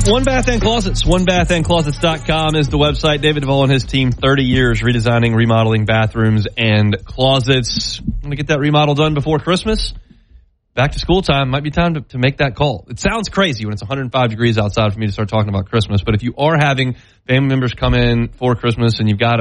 One Bath and Closets. OneBathAndClosets.com is the website. David Duvall and his team, 30 years redesigning, remodeling bathrooms and closets. Want to get that remodel done before Christmas? Back to school time. Might be time to make that call. It sounds crazy when it's 105 degrees outside for me to start talking about Christmas, but if you are having family members come in for Christmas and you've got